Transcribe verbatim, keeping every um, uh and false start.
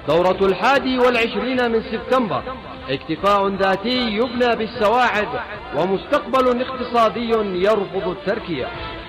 دورة الحادي والعشرين من سبتمبر، اكتفاء ذاتي يبنى بالسواعد، ومستقبل اقتصادي يرفض التركية.